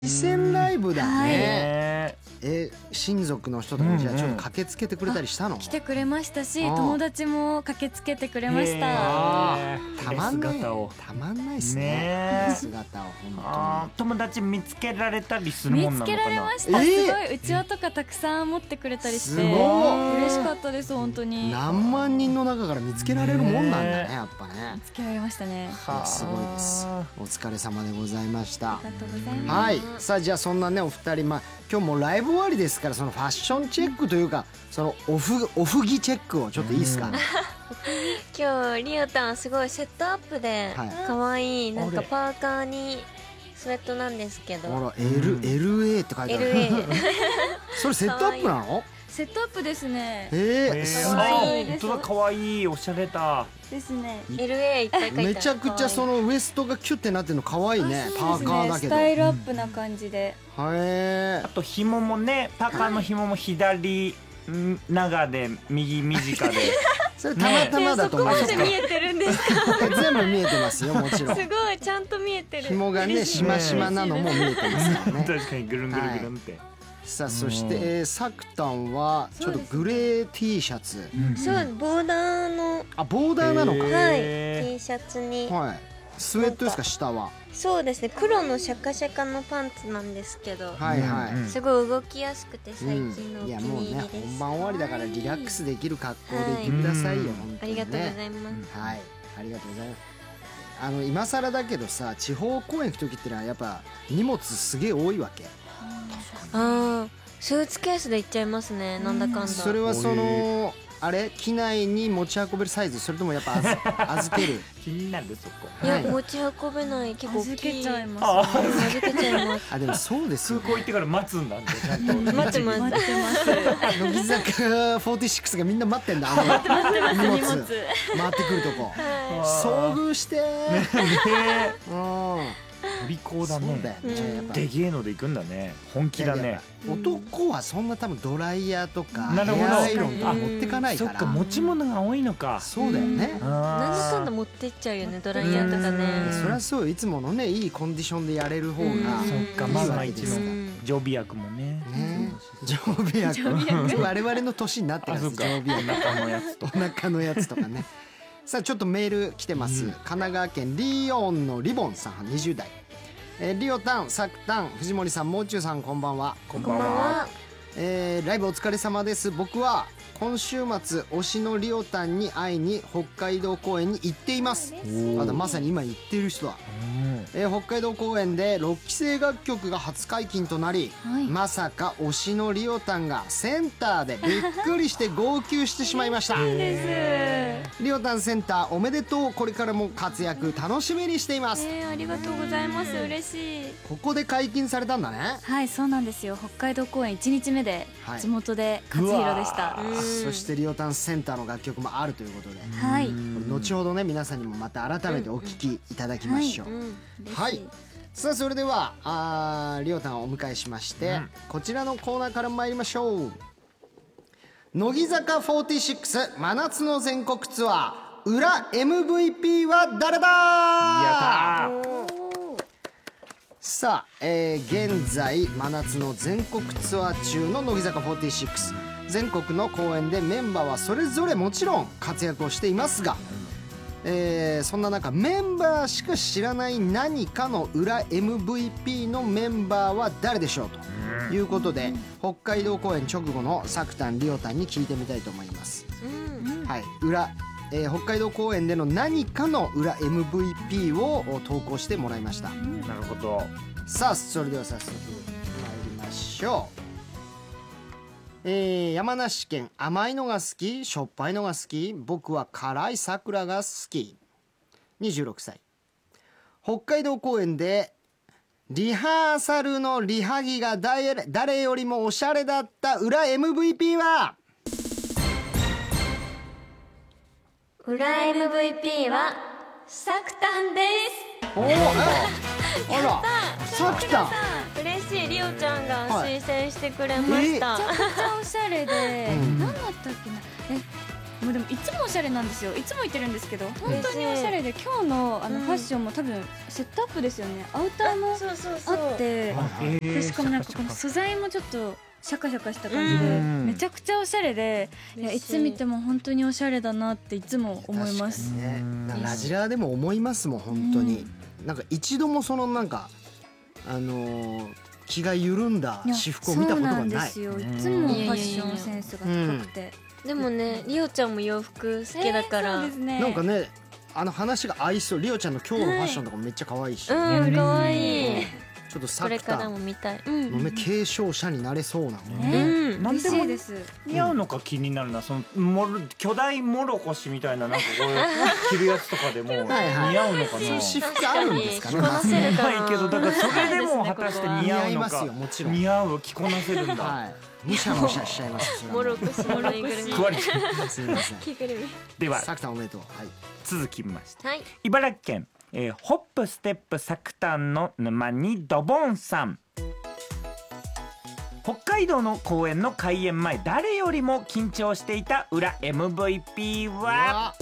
実践ライブだね。 ね親族の人とかじゃあちょっと駆けつけてくれたりしたの？ 来てくれましたし、友達も駆けつけてくれましへた。 ーたまんない、 姿をたまんないっすね。 ね姿をあ本ー友達見つけられたりするもんなのかな。 見つけられました。すごい、うちわとかたくさん持ってくれたりして、 すごい嬉しかったです本当当に。 に。 何万人の中から見つけられるもんなんだね、 ねやっぱね。 見つけられましたね。 いやすごいです。お疲れ様でございましたあ。りがとうございます。 はい、さあじゃあそんなねお二人、今日もライブ終わりですから、そのファッションチェックというか、そのオフ着チェックをちょっといいですか？ 今日リオタンすごいセットアップではい可愛い、なんかあれパーカーにスウェットなんですけど、 ほら、LA って書いてある。 LA それセットアップなの？ セットアップですね。 す可あ愛い本当だ可愛いおしゃれだ。 ですね。 LA いっぱい書いてある。 めちゃくちゃそのウエストがキュッてなってるの可愛いね。パーカーだけど。 スタイルアップな感じで。 へあと紐もね、パーカーの紐も左長で右短でそれたまたまだと思う。 そこまで見えてるんですか？ 全部見えてますよ、もちろん。 すごいちゃんと見えてる。 紐がねしましまなのも見えてますからね。 確かにぐるんぐるぐるんって、 さあそしてサクタンはちょっとグレー T シャツ。 そうボーダーのあ、ボーダーなのか。 はいへー T シャツに、 はい。スウェットですか、下は。 そうですね、黒のシャカシャカのパンツなんですけど、 はいはい。 うんすごい動きやすくて最うん近のお気いやもうねに入りです。 本番終わりだからリラックスできる格好でいてくださいよ、 はい本当にね。 ありがとうございます。 はい、ありがとうございます。今更だけどさ、地方公演行く時ってのはやっぱ荷物すげえ多いわけ。 ああ、スーツケースで行っちゃいますね、なんだかんだ。 それはそのあれ機内に持ち運べるサイズ、それともやっぱ預ける？ 気になるそこ。 いや、 はい持ち運べない、結構大預きい。 けちゃいます。 あ預けちゃいます。 あ、でもそうですよね。 空港行ってから待つんだってちゃんと待ってます。 待ってます。 乃木坂46がみんんな待ってんだ、荷荷物物。 回ってくるとこは遭遇してねうんお利口だそうだよね。 ね。じゃあやっぱでげえので行くんだね。本気だね。 男はそんな多分ドライヤーとかなるほどヘアアイロンとか持ってかないから。 そっか持ち物が多いのか。 そうだよね。 なんだかんだあ持ってっちゃうよね、ドライヤーとかね。 そりゃそうよ。いつものねいいコンディションでやれる方がうんそっかいい万が一わけですからの常備薬もね。 ね。常備薬我々の年になってます。 あそっか常備薬お腹のやつと。 お腹のやつとかね。さあちょっとメール来てます。神奈川県リオンのリボンさん20代。リオタン、サクタン、藤森さん、もう中さんこんばんは。 こんこんばんは。 ライブお疲れ様です。僕は今週末推しのリオタンに会いに北海道公演に行っています。まさに今行っている人だ。北海道公演で6期生楽曲が初解禁となり、 はいまさか推しのリオタンがセンターでびっくりして号泣してしまいましたリオタンセンターおめでとう。これからも活躍楽しみにしています。 ありがとうございます。嬉しい。 ここで解禁されたんだね。 はい、そうなんですよ。北海道公演1日目ではい地元で初披露でした。 うわそしてリオタンセンターの楽曲もあるということで、 はい。 後ほどね皆さんにもまた改めてお聞きいただきましょう。 うん。 はい。さあそれではリオタンをお迎えしまして、こちらのコーナーから参りましょう。乃木坂46真夏の全国ツアー裏 MVP は誰だ。 やったさあ、現在真夏の全国ツアー中の乃木坂46。全国の公演でメンバーはそれぞれもちろん活躍をしていますが、そんな中メンバーしか知らない何かの裏 MVP のメンバーは誰でしょうということで、北海道公演直後のサクタンリオタンに聞いてみたいと思います。はい、北海道公演での何かの裏 MVP を投稿してもらいました。 なるほど。 さあそれでは早速参りましょう。山梨県甘いのが好きしょっぱいのが好き僕は辛い桜が好き。26歳。北海道公演でリハーサルのリハ着が誰よりもおしゃれだった裏 MVP は。 裏 MVP はサクタンです。 おお、あらさきたん。 嬉しい、リオちゃんがはい推薦してくれました。 めちゃくちゃおしゃれで、 うん何だったっけな。 もうでもいつもおしゃれなんですよ。いつも言ってるんですけど本当におしゃれで、今日のファッションも多分セットアップですよね。アウターもそうそうそうあってでしかもなんかこの素材もちょっとシャカシャカした感じでめちゃくちゃおしゃれで、いやいつ見ても本当におしゃれだなっていつも思います。 確かにね、なんかラジラーでも思いますもん本当に、なんか一度もそのなんか気が緩んだ私服を見たことがない。 そうなんですよ。いつもファッションセンスが高くて、 でもねリオちゃんも洋服好きだからそうですね。 なんかね話が合いそう。リオちゃんの今日のファッションとかもめっちゃ可愛いし、 可愛い。 ちょっとこれからサクタンも見たい。 のね継承者になれそうななんでも嬉しいです。 似合うのか気になるな。その巨大もろこしみたいななんかこう着るやつとかでも似合うのかな。 私服あるんですかね。 着こなせるかな。 ないけどだからそれでも果たして似似合うのか合いますよ。もちろん。 似合う着こなせるんだ。 はい。むしゃむしゃしちゃいます。それはモロコシのぬいぐるみ。 食われちゃう。 すみません。 着ぐるみ。 ではサクタンおめでとう。はい。 続きましてはい。 茨城県、ホップステップサクタンの沼にドボンさん。北海道の公演の開演前誰よりも緊張していた裏 MVP は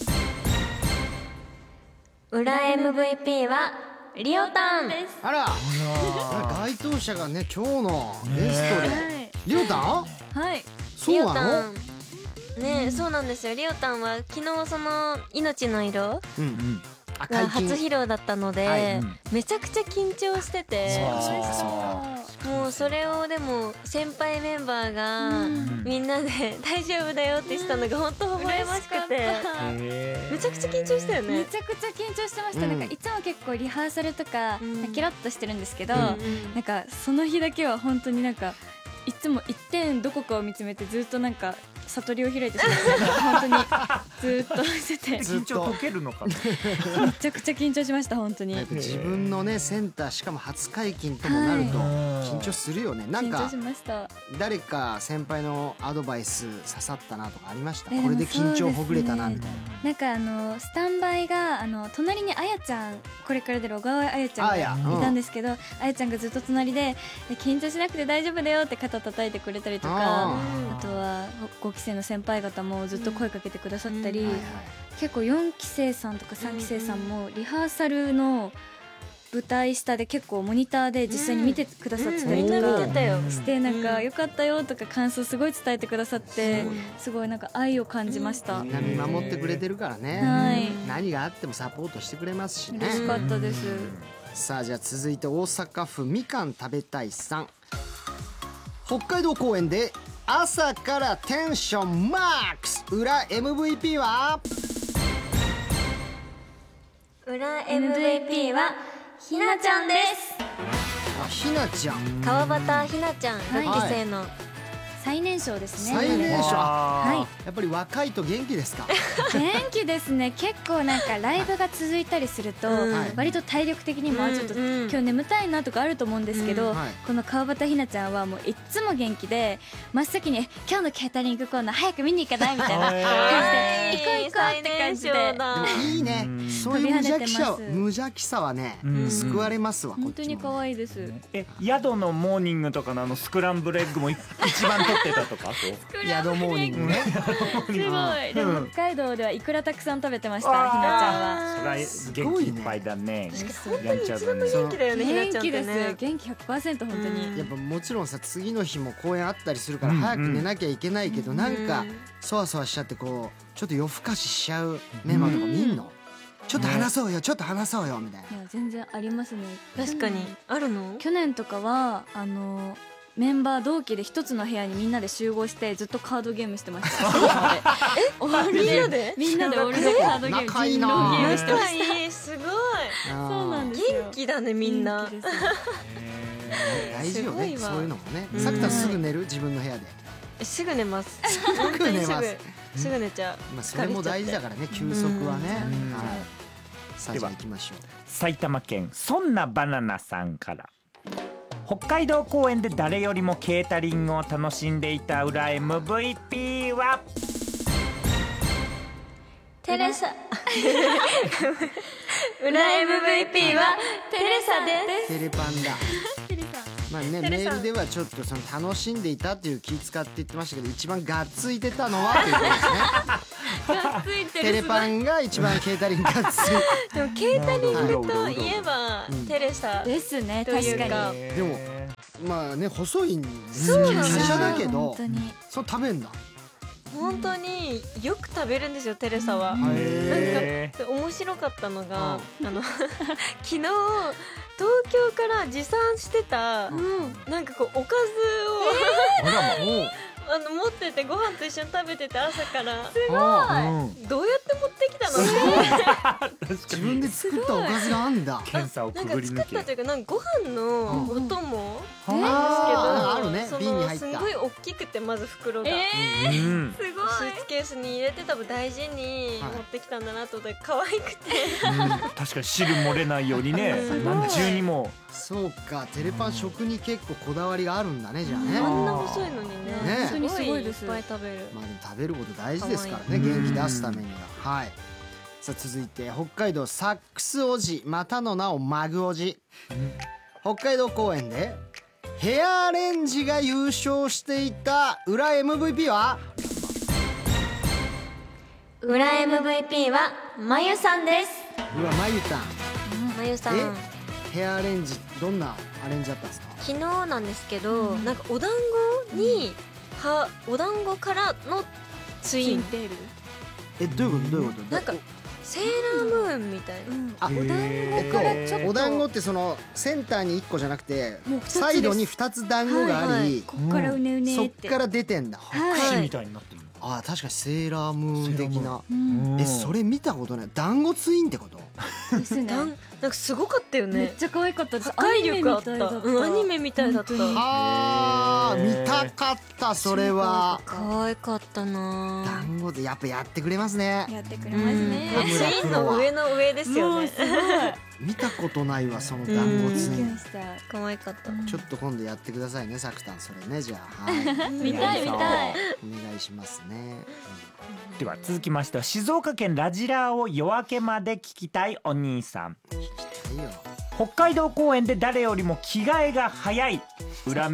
裏 MVP はリオタンです。 あら。該当者がね今日のゲストでリオタン？ はい。 そうなの？ ね、そうなんですよ。リオタンは昨日その命の色うん。 が初披露だったので、 はいめちゃくちゃ緊張してて、 そうかそうか。 もうそれをでも先輩メンバーがみんなで大丈夫だよって言ってたのが本当微笑ましくて、めちゃくちゃ緊張したよね。 めちゃくちゃ緊張してました。なんかいつも結構リハーサルとかキラッとしてるんですけど、なんかその日だけは本当になんかいつも一点どこかを見つめてずっとなんか悟りを開いてしまって本当にずっとしてて緊張解けるのかな。 めちゃくちゃ緊張しました本当に。 自分のねセンターしかも初解禁ともなると緊張するよね。なん緊張かしました。 誰か先輩のアドバイス刺さったなとかありました？ でもこれで緊張ほぐれたなみたいな。 なんかスタンバイが隣にあやちゃん、これから出る小川あやちゃんがいたんですけど、あやちゃんがずっと隣で緊張しなくて大丈夫だよって肩叩いてくれたりとか、あとは5期生の先輩方もずっと声かけてくださったり、結構4期生さんとか3期生さんもリハーサルの舞台下で結構モニターで実際に見てくださってたりとかして、なんか良かったよとか感想すごい伝えてくださって、すごいなんか愛を感じました。 みんな見守ってくれてるからね、 はい、 何があってもサポートしてくれますしね。 嬉しかったです。 さあじゃあ続いて大阪府みかん食べたいさん。北海道公演で朝からテンションマックス裏 MVP は裏 MVP はひなちゃんです。 ひなちゃん、 川端ひなちゃん、6期生の最年少ですね。 最年少。 はい、 やっぱり若いと元気ですか？ 元気ですね。結構なんかライブが続いたりすると、割と体力的にもちょっと今日眠たいなとかあると思うんですけど、この川端ひなちゃんはもういっつも元気で、真っ先に今日のケータリングコーナー早く見に行かないみたいな感じで行こう行こうって感じで。 でもいいね、そういう無邪気さはね、救われますわ。 本当に可愛いです。 宿のモーニングとかのスクランブルエッグも一番取ってたとか。 宿モーニングね。 すごい。でも北海道ではいくらたくさん食べてました、ひなちゃんは。 それは元気いっぱいだね。やんちゃだね。 元気だよね、ひなちゃんって元気です。 ね。 元気 100% 本当に。 やっぱもちろんさ、次の日も公演あったりするから早く寝なきゃいけないけど、なんかそわそわしちゃってこうちょっと夜更かししちゃうメンバーとか見んの？ちょっと話そうよ、ちょっと話そうよみたいな。 いや全然ありますね。 確かにあるの？ 去年とかはメンバー同期で一つの部屋にみんなで集合してずっとカードゲームしてました。オールでみんなでオールでカードゲーム、 仲いいな。 人狼ゲームしてました。 仲いい、すごい。 そうなんですよ。 元気だね、みんな。 元気です。 大事よね、 すごいわそういうのもね。さくたすぐ寝る？自分の部屋で。 すぐ寝ます。 すぐ寝ます。 すぐ寝ちゃう。 まあそれも大事だからね、休息はね。はい。さあじゃあ行きましょう。 埼玉県そんなバナナさんから。北海道公演で誰よりもケータリングを楽しんでいた裏 MVP はテレサ。裏 MVP はテレサです。 テレパンだ。 テリさん。 まあね、メールではちょっとその楽しんでいたっていう気使って言ってましたけど、一番がっついてたのはということですね。 がっついてる。 テレパンが一番ケータリングがっついでもケータリングといえばテレサですね、 というか確かに。 でもまあね、細いんですそうなの華奢だけど本当にそう食べんだ。 本当によく食べるんですよ、テレサは。 へで面白かったのが、昨日東京から持参してた、なんかこうおかずを、 あらま持っててご飯と一緒に食べてて、朝からすごい。 どうやって持ってきたのって自分で作ったおかずがあんだ。 検査をくなんかぐり抜け作ったというか、なんかご飯のお供あなんあるねですけど、 瓶に入ったすごい大きくて、まず袋が、 うんスーツケースに入れて多分大事に持ってきたんだなと思って、可愛くて確かに汁漏れないようにね、 うん何重にも。 そうか、テレパン食に結構こだわりがあるんだね、じゃあね。 あまんな細いのにね、 ね本当にすごいですいっぱい食べる。 あでも食べること大事ですからね、 可愛い元気出すためには。はい。さあ続いて北海道サックスおじ、またの名をマグおじ。北海道公演でヘアアレンジが優勝していた裏 MVP は裏 MVP はまゆさんです。 うわ、まゆたん。 まゆさん、 ヘアアレンジどんなアレンジだったんですか？ 昨日なんですけど、なんかお団子にお団子からのツインテール、 どういうことどういうこと？ なんかセーラームーンみたいな、 あ、 お団子からちょっとお団子ってそのセンターに1個じゃなくてもう2つですサイドに2つ団子があり、 はいはいこっからうねうねそっ。 ってから出てんだ。 はい串みたいになってる。 あー、確かにセーラームーン的な。 うんそれ見たことない。団子ツインってこと？ ですね。 なんかすごかったよね。 めっちゃ可愛かった。 破壊力あった。アニメみたいだった。 あー、見たかった。それは可愛かったな。 団子でやっぱやってくれますね。 やってくれますね。 うんツインの上の上ですよね。 もうすごい。 見たことないわ、その団子ツイン。 可愛かった。 ちょっと今度やってくださいね、サクタン。それね、じゃあ、はい、 見たい見たい。 お願いしますね。 では続きましては静岡県ラジラーを夜明けまで聞きたいお兄さん。 いいよ。 北海道公演で誰よりも着替えが早い裏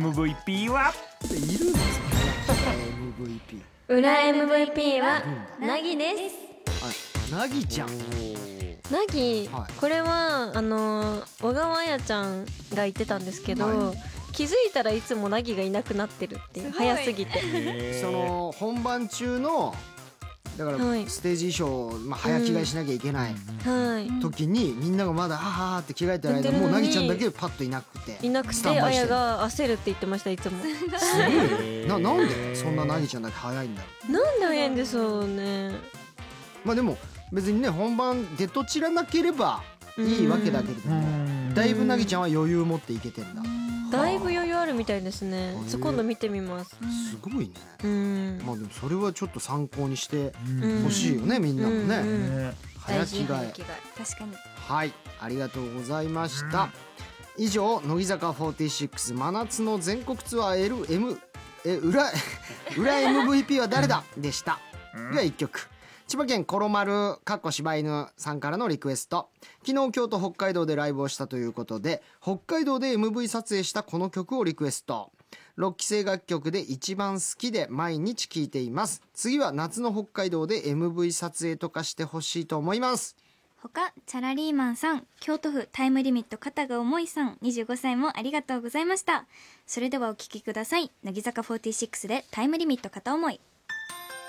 MVP はいるんですかね、MVP。 裏 MVP はなぎです。 なぎちゃん。 なぎ、 はいこれは小川彩ちゃんが言ってたんですけど、 は気づいたらいつもなぎがいなくなってるっていう、 すごい早すぎて。 その本番中のだからはいステージ衣装、早着替えしなきゃいけないはい、 時にみんながまだはははって着替えてる間、もうなぎちゃんだけパッといなくていなくスて彩タンバイしてる。 が焦るって言ってました、いつも。 すごいなんでそんななぎちゃんだけ早いんだろなんで早いんでしょうね。 う。まあでも別にね、本番出とちらなければいいわけだけれども、だいぶなぎちゃんは余裕持っていけてんだ。 だいぶ余裕あるみたいですね。今度見てみます。 すごいね。 うん、 まあでもそれはちょっと参考にしてうんほしいよね、みんなもね。 ね早着替え。 確かに。 はい、ありがとうございました。以上、乃木坂46真夏の全国ツアー 裏 MVP は誰だでした。では1曲。千葉県コロマル柴犬さんからのリクエスト。昨日京都北海道でライブをしたということで、北海道で MV 撮影したこの曲をリクエスト。6期生楽曲で一番好きで毎日聴いています。次は夏の北海道で MV 撮影とかしてほしいと思います。 他チャラリーマンさん、京都府タイムリミット肩が重いさん、25歳もありがとうございました。それではお聴きください。乃木坂46でタイムリミット片思い。